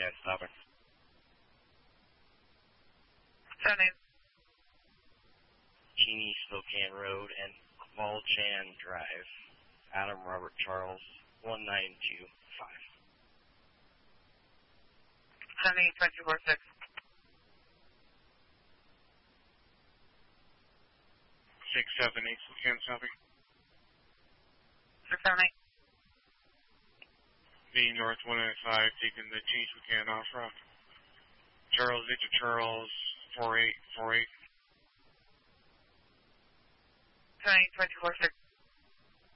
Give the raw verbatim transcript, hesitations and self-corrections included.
Spokane stopping. seventy. Cheney, Spokane Road, and Qualchan Drive. Adam Robert Charles, one nine two five. seventy, twenty-four six. six seven eight, Spokane stopping. six seven eight. The North one nine five, taking the Cheney Spokane off route. Charles, Victor Charles, four eight four eight. seventy, twenty-four six.